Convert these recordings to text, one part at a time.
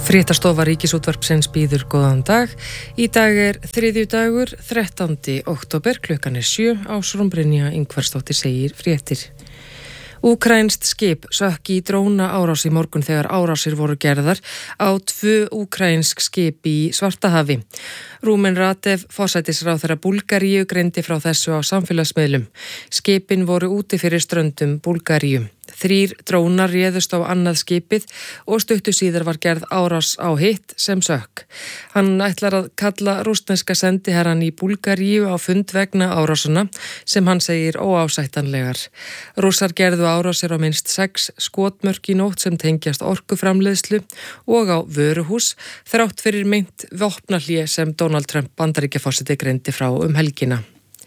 Fréttastofa Ríkisútvarpsins býður góðan dag. Í dag þriðjudagur, 13. október, klukkan 7 á Brynja Ingvarsdóttir segir fréttir. Úkraínskt skip sökk í dróna árás í morgun þegar árásir voru gerðar á 2 úkraínsk skip í Svartahafi. Rúmen Radev, forsætisráðherra Búlgaríu, greindi frá þessu á samfélagsmiðlum. Skipin voru úti fyrir ströndum Búlgaríu. 3 drónar réðust á annað skipið og stuttu síðar var gerð árás á hitt sem sökk. Hann ætlar að kalla rússneska sendiherran í Búlgaríu á fund vegna árásuna sem hann segir óásættanlegar. Rússar gerðu árásir á minnst 6 skotmörk í nótt sem tengjast orkuframleiðslu og á vöruhús þrátt fyrir meint vopnahlé sem Donald Trump Bandaríkjaforseti greindi frá helgina.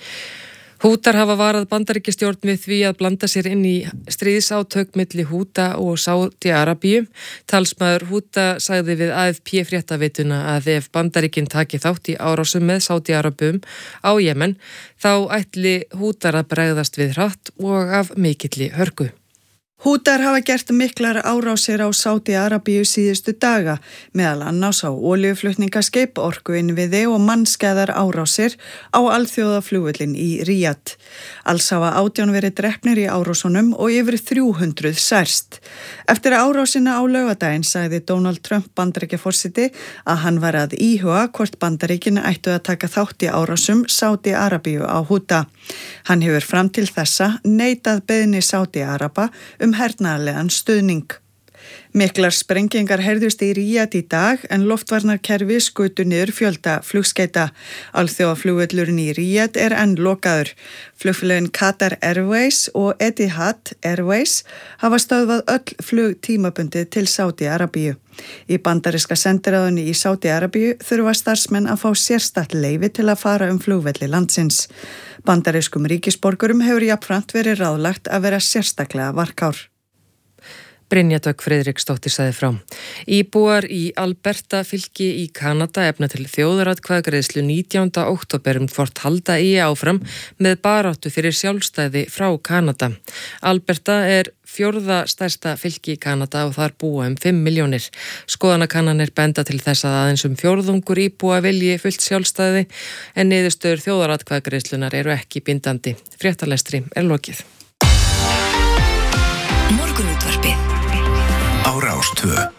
Hútar hafa varað Bandaríkjastjórn við því að blanda sér inn í stríðsátök milli Húta og Sádi-Arabíu. Talsmaður Húta sagði við AFP fréttaveituna að ef Bandaríkin taki þátt í árásum með Sádi-Arabum á Jemen, þá ætli Hútar að bregðast við hratt og af mikilli hörku. Hútar hafa gert miklar árásir á Sádi-Arabíu síðustu daga, meðal annars á olíuflutningaskip, orkuinnviði og mannskæðar árásir á alþjóðaflugvöllin í Ríad. Alls hafa 18 verið drepnir í árásunum og yfir 300 særst. Eftir árásina á laugardaginn sagði Donald Trump Bandaríkjaforseti að hann var að íhuga hvort Bandaríkin ættu að taka þátt í árásum Sádi-Arabíu á Húta. Hann hefur fram til þessa neitað beiðni Sádi-Araba hernaðarlegan stuðning. Miklar sprengingar heyrðust í Ríad í dag en loftvarnarkerfi skutu niður fjölda flugskeita. Alþjóðaflugvöllurinn í Ríad enn lokaður. Flugfélögin Qatar Airways og Etihad Airways hafa stöðvað öll flug tímabundið til Sádi-Arabíu. Í bandaríska sendiráðunni í Sádi-Arabíu þurfa starfsmenn að fá sérstakt leyfi til að fara flugvelli landsins. Bandarískum ríkisborgurum hefur jafnframt verið ráðlagt að vera sérstaklega varkár. Brynja Dögg Friðriksdóttir sagði frá. Íbúar í Alberta fylki í Kanada efna til þjóðaratkvæðagreiðslu 19. október hvort halda eigi áfram með baráttu fyrir sjálfstæði frá Kanada. Alberta 4. stærsta fylki í Kanada og þar búa 5 milljónir. Skoðanakannanir benda til þess að aðeins 1/4 íbúa vilji fullt sjálfstæði en niðurstöður þjóðaratkvæðagreiðslunar eru ekki bindandi. Fréttalestri lokið. Morgunútvarpið á Rás 2.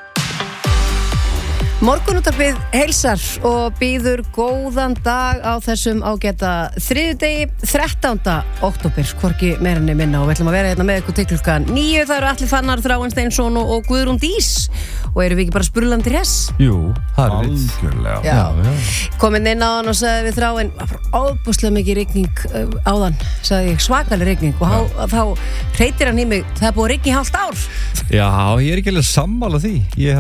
Morgunútvarpið heilsar og býður góðan dag á þessum ágæta þriðjudegi 13. október, hvorki meirinni minna og við ætlum að vera hérna með ykkur til klukkan 9. Það eru Atli Fannar, Þráinn Steinsson og Guðrún Dís og eru við ekki bara spurlandi hress? Jú, það er algjörlega. Já. Komin inn á hann og sagði við Þráinn, það var óbúslega mikið rigning áðan, sagði ég, svakaleg rigning og þá hreytir hann í mig, það er búið rigning í hálft ár. Já, ég er ekki alveg sammála því.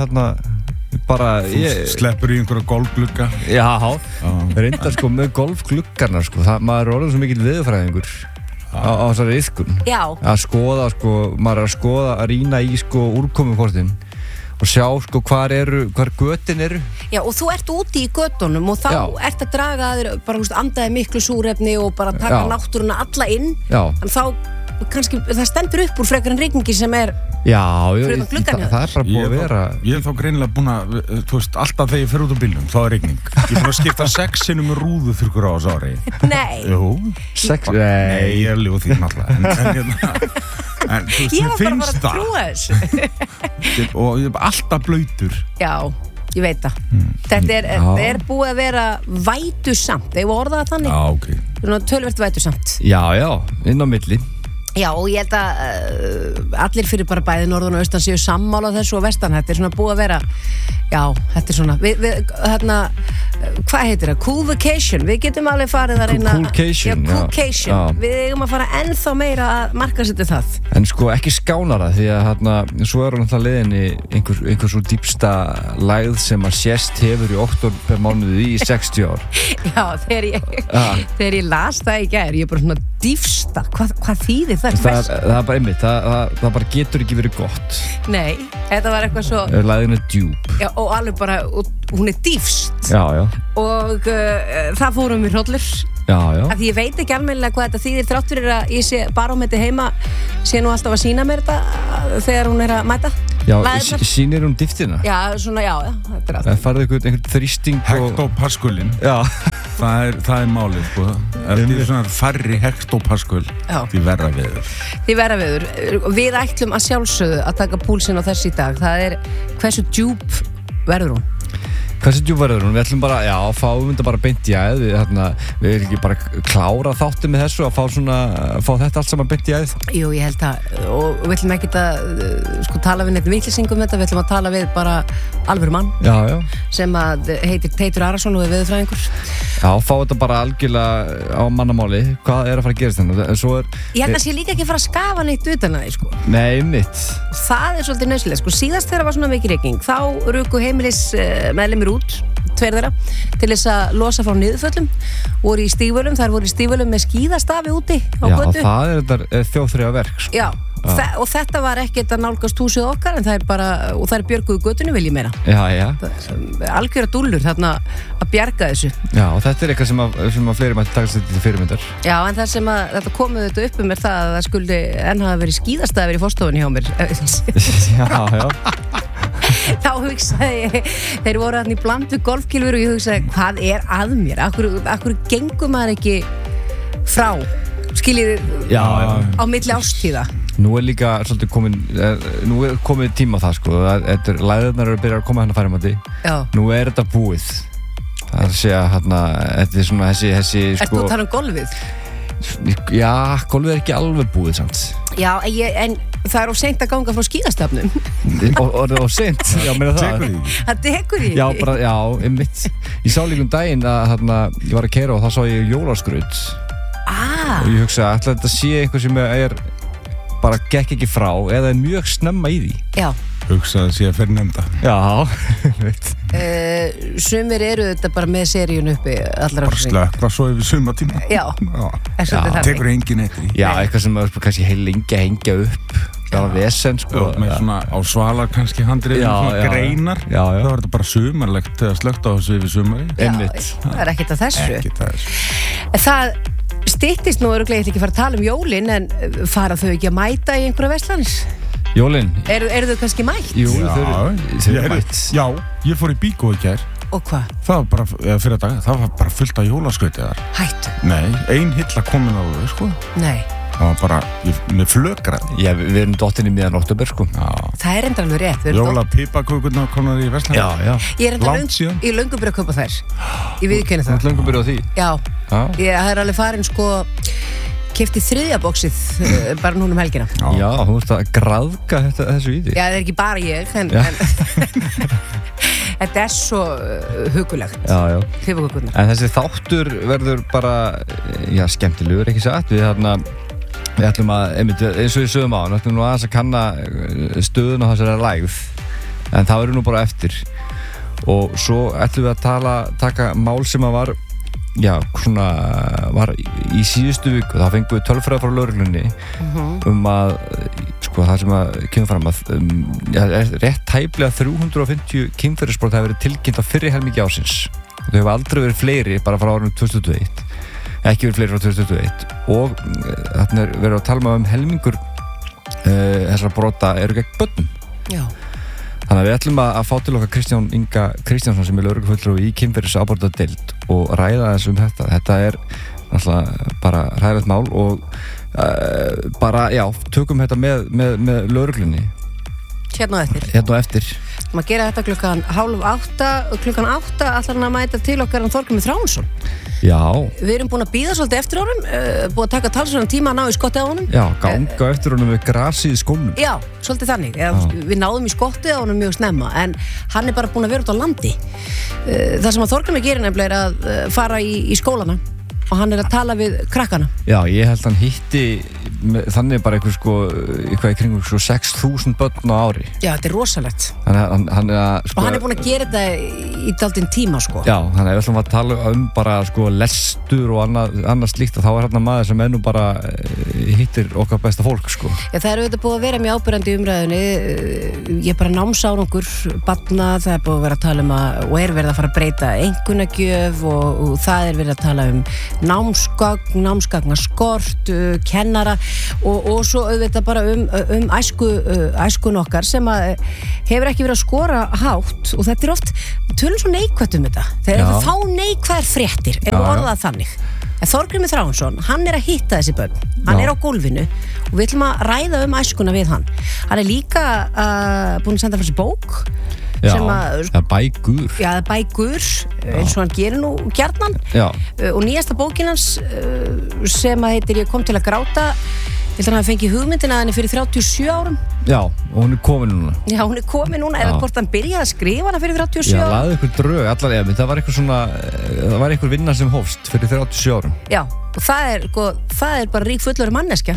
Þú sleppur í einhverja golfglugga. Já, reyndar með golfgluggarna maður er orðið svo mikill veðurfræðingur á þessari iðkun. Já. Að skoða, maður er að skoða að rýna í úrkomukortin og sjá hvar götin eru. Já, og þú ert úti í götunum og þá ert að draga að þér bara andaði miklu súrefni og bara taka náttúruna alla inn. Já. En þá kannski það stendur upp úr frekar en rigningi sem það er bara búið að vera. Ég þá greinilega búin að, alltaf þegar ég fer út á bílnum, þá er rigning. Ég er búin að skipta 6 sinnum rúðu þurrkur á þessu ári. Nei. Jú. 6? Nei, ég er lífið því náttúrulega. En ég var bara að trúa þessu. Og ég er alltaf blautur. Já, ég veit það. Þetta er búið að vera vætusamt. Þegar við orðaða þannig. Já, ok. Töluvert vætusamt. Já, inn á milli. Já, og ég held að allir fyrir bara bæði norðan og austan séu sammála þessu og vestan. Þetta er búið að vera, þetta er hvað heitir það? Cool vacation. Við getum alveg farið að reyna. Coolcation. Við eigum að fara ennþá meira að markasetja það. En ekki skánara því að svo er hann leiðinni einhver svo dýpsta lægð sem að sést hefur í október mánuði í 60 ár. Já, þegar ég las það í gær, ég bara dýpsta. Hvað þýðir það? Það er bara einmitt, það bara getur ekki verið gott. Nei, þetta var eitthvað svo. Lægðin er djúp. Já, og alveg bara, hún er dýpst. Já. Og það fórum við hrollur. Já. Af því ég veit ekki almennilega hvað þetta þýðir þrátt fyrir að ég sé barómetri heima sé nú alltaf að sýna mér þetta þegar hún er að mæta. Já, sýnir dýptina? Já, svona, já, þetta allt. Það farið einhvern þrýsting Hektopaskulin. Já. Það er málið, sko. Ef þið svona færri hektopaskul, því verra veður. Við ætlum að sjálfsögðu að taka púlsinn á þess í dag. Það er, hversu djúp verður hún? Hversu djúp verður hún? Við ætlum bara, fáum þetta bara beint í æð. Við erum ekki bara klára þáttið með þessu að fá þetta allt saman beint í æð. Jú, ég held það. Og við ætlum ekki að tala við neitt vitleysingum þetta. Við ætlum að tala við bara alvöru mann. Já. Sem að heitir Teitur Arason og er veðurfræðingur. Já, fá þetta bara algjörlega á mannamáli. Hvað er að fara að gerast þennan? Ég held að sé líka ekki að fara að skafa neitt utan að því, sko. Nei, mitt. Það er svolítið nauðsynlegt, sko. Síðast þegar var svona mikið rigning, þá ruku heimilismeðlimir út, 2 þeirra, til þess að losa frá niðurföllum, voru í stígvölum, þær voru í stígvölum með skíðastafi úti á götu. Já, það er þjóðþrifaverk, sko. Já, og þetta var ekkert að nálgast húsið okkar, en það er björguðu götunni, vil ég meina. Já. Algjöra dúllur þarna að bjarga þessu. Já, og þetta er eitthvað sem að fleiri mætti taka sér til fyrirmyndar. Já, en það sem að þetta komið þetta upp mér það að það skuldi enn hafa verið skíðastafir í forstofunni hjá mér. Já. Þá hugsaði ég, þeir voru hann í blandu golfkilfur og ég hugsaði, hvað er að mér? Akkur gengur maður ekki frá, skiljið á milli ástíða? Nú er líka svolítið komið tíma það, sko. Læðurnar eru að byrja að koma hérna færimandi. Nú er þetta búið. Það er að segja, þetta er svona þessi, sko. Ertu að tala golfið? Já, golfið er ekki alveg búið samt. Já, en það er of seint að ganga frá skíðastafnum. Og seint, já, meina það. Það dekur í. Já, einmitt. Ég sá líka daginn að ég var að keyra og þá sá ég jólaskraut. Og ég hugsaði, ætla þetta sé eitthvað sem bara gekk ekki frá eða er mjög snemma í því. Já. Hugsaði sé að fyrir nefnda. Já, veit. Sumir eru þetta bara með seríun uppi allar bara slökra svo yfir sumatíma. Já. Tekur engin eitri. Já, eitthvað sem er kannski heil lengi að hengja upp. Það var vesen, sko. Með svona á svalar kannski handriðum, svona greinar. Já. Það var þetta bara sumarlegt þegar slökta á þessu yfir sumari. Einmitt. Það er ekkert að þessu. Ekkert að þessu. Það styttist nú örugglega ekki að fara að tala um jólin, en fara þau ekki að mæta í einhverja verslanir? Jólin? Eru þau kannski mætt? Jú, þau eru mætt. Já, ég fór í Bíkó í gær. Og hvað? Það var bara, fyrir dag, það var bara fullt af jólaskrauti þar. Hættu? Nei, ein hilla komin á þau, sko. Nei. Það var bara, með flökraði. Já, við erum dottin í miðan október, sko. Já. Það er enda alveg rétt. Jólapipakökurnar komnar í verslanir. Já. Ég er enda í löngu byrja að kaupa þær. Ég viðurkenni það. Þú ert löngu byrja á því? Já. Það er alveg farin, sko, keypti 3. boxið bara núna helgina. Já, þú ert að graðka þessu í því. Já, það er ekki bara ég, en þetta er svo hugulegt. Já. Pipakökurnar. En þessi þáttur verður bara, skemmtilegur, ekki satt. Við ætlum að, einmitt, eins og við sögum á, við ætlum nú aðeins að kanna stöðun á þessari lægð, en það verður nú bara eftir. Og svo ætlum við að taka mál sem að var í síðustu viku. Þá fengum við tölfræði frá lögreglunni að, sko, það sem að kemur fram að rétt tæplega 350 kynferðisbrot hafa verið tilkynnt á fyrri helmingi ársins. Þau hafa aldrei verið fleiri bara frá árinu 2021. Ekki verið fleiri frá 2021 og þarna er verið að tala um helmingur þessara brota eru gegn börnum. Já. Þannig að við ætlum að fá til okkar Kristján Inga Kristjánsson sem er lögreglufulltrúi í kynferðisafbrotadeild og ræða þess eftir. Þetta er náttúrulega bara hræðilegt mál og tökum þetta með lögreglunni. Hérna á eftir. Maður gera þetta klukkan 7:30 og klukkan 8 ætlar hann að mæta til okkar Þorgrímur Þráinsson. Já. Við erum búin að bíða svolítið eftir honum, búin að taka talsverðan tíma að ná í skottið á honum. Já, ganga eftir honum við grasið í skónum. Já, svolítið þannig. Við náðum í skottið á honum mjög snemma, en hann er bara búin að vera út á landi. Það sem að Þorgrímur gerir nefnilega er að fara í skólana og hann er að tala við krakkana. Já, ég held hann hitti þannig bara eitthvað í kringum 6.000 börn á ári. Já, þetta er rosalegt. Hann er og hann er búin að gera þetta í dálítinn tíma, sko. Já, þannig að við ætlum að tala um bara, lestur og annað slíkt og þá er hann maður sem ennú bara hittir okkar besta fólk, sko. Já, það er auðvitað búið að vera mjög ábyrjandi í umræðunni. Ég er bara námsárangur barna, það er búið að vera að tala um og er verið að fara að breyta einkunnagjöf og það er verið að tala um námsgagnaskort, kennara og svo auðvitað bara æskun okkar sem að hefur ekki verið að skora hátt og þetta oft, tölum svo neikvætt þetta þegar við fá neikvæðar fréttir ef við orðað þannig. En Þorgrímur Þráinsson, hann að hitta þessi börn, hann á gólfinu og við ætlum að ræða æskuna við hann. Hann líka búinn að senda frá sér bók bækur eins og hann gerir nú gjarnan og nýjasta bókin hans sem að heitir Ég kom til að gráta. Ég held að hann hafi fengið hugmyndina að henni fyrir 37 árum. Já, og hún komin núna. Já, hún komin núna, eða hvort hann byrjaði að skrifa hana fyrir 37 árum. Já, laði ykkur drög, allavega, það var ykkur vinna sem hófst fyrir 37 árum. Já, og það er bara rík fullorðin manneskja.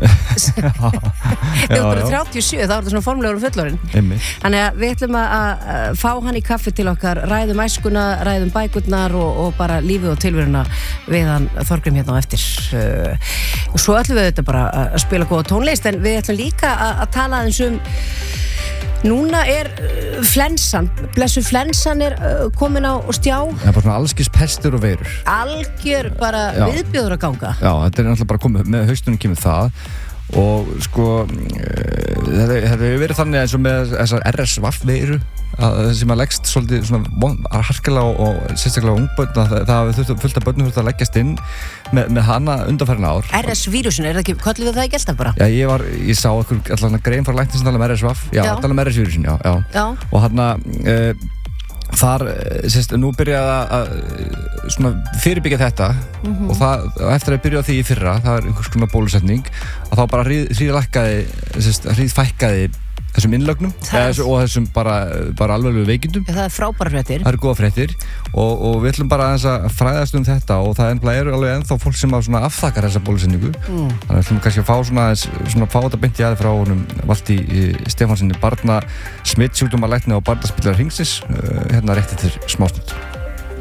Þegar þú bara 37, þá er þetta svona formlegur fullorðin. Þannig að við ætlum að fá hann í kaffi til okkar, ræðum æskuna, ræðum bækurnar og bara lífið og tilveruna við hann Þorgrím hérna á eftir. Og svo ætlum við þetta bara að spila góða tónlist, en við ætlum líka að tala aðeins núna flensan, blessuð flensan komin á stjá. Það bara svona allskis pestur og veirur. Algjör bara viðbjóður að ganga. Já, þetta náttúrulega bara komið, með haustunum kemur það og sko, þetta hefur verið þannig eins og með þessar RSV-veiru sem að leggst svolítið svona harkalega og sérstaklega ungbönn, það hafi fullt af bönnum að leggjast inn með hana undanfærin ár. RS-vírusin, það ekki, kallum við það ekki alltaf bara? Já, ég sá allan grein frá læknir sem tala RSV, tala RS-vírusin, já. Og hana, þar, nú byrjaði að svona fyrirbyggja þetta og það, eftir að byrja á því í fyrra, það einhvers konar bólusetning, að þá bara hríðfækkaði þessum innlögnum og þessum bara alvarlegu veikindum. Það frábærar fréttir. Það góða fréttir og við ætlum bara aðeins að fræðast þetta og það alveg ennþá fólk sem afþakkar þessa bólusetningu. Þannig að við ætlum kannski að fá fá þetta beint í aðeins frá honum Valtý Stefánsinni, barna smittsjúkdómalækni og barnaspillara Hringsins, hérna rétt eftir smástund.